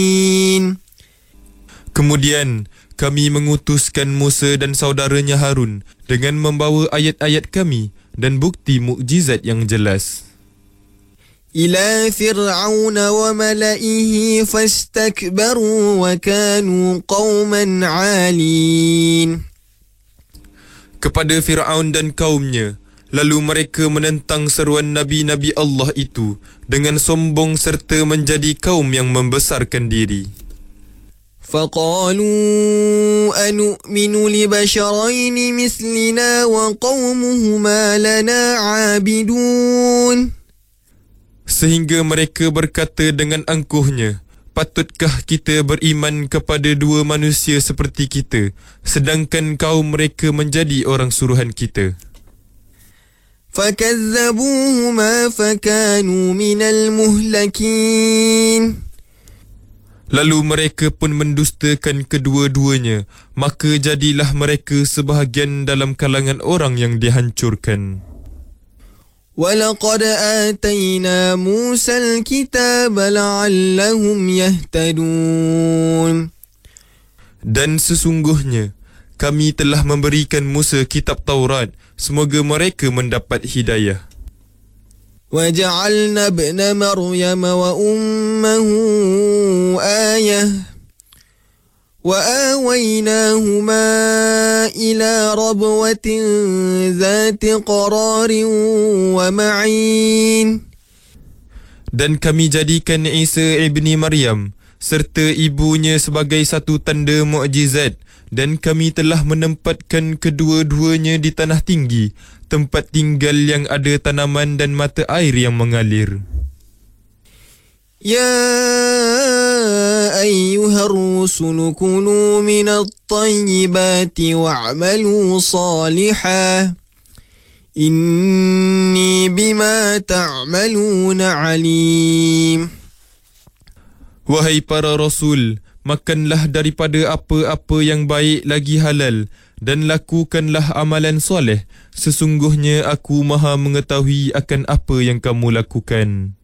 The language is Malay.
Kemudian kami mengutuskan Musa dan saudaranya Harun dengan membawa ayat-ayat kami dan bukti mukjizat yang jelas. إلى فرعون وملئه فاستكبروا وكانوا قوما عالين. Kepada Fir'aun dan kaumnya, lalu mereka menentang seruan Nabi-Nabi Allah itu dengan sombong serta menjadi kaum yang membesarkan diri. فقالوا أنؤمن لبشرين مثلنا وقومهما لنا عابدون. Sehingga mereka berkata dengan angkuhnya, patutkah kita beriman kepada dua manusia seperti kita, sedangkan kaum mereka menjadi orang suruhan kita. فكذبوهما فكانوا من المهلكين. Lalu mereka pun mendustakan kedua-duanya, maka jadilah mereka sebahagian dalam kalangan orang yang dihancurkan. وَلَقَدْ آتَيْنَا مُوسَى الْكِتَابَ لَعَلَّهُمْ يَهْتَدُونَ. Dan sesungguhnya, kami telah memberikan Musa kitab Taurat, semoga mereka mendapat hidayah. وَجَعَلْنَا ابْنَ مَرْيَمَ وَأُمَّهُ آيَةً وَآوَيْنَاهُمَا إِلَى رَبْوَةٍ ذَاتِ قَرَارٍ وَمَعِينٍ. Dan kami jadikan Isa ibni Maryam serta ibunya sebagai satu tanda mukjizat, dan kami telah menempatkan kedua-duanya di tanah tinggi, tempat tinggal yang ada tanaman dan mata air yang mengalir. يا أيها الرسل كلوا من الطيبات واعملوا صالحا إني بما تعملون عليم. Wahai para Rasul, makanlah daripada apa-apa yang baik lagi halal, dan lakukanlah amalan soleh. Sesungguhnya aku maha mengetahui akan apa yang kamu lakukan.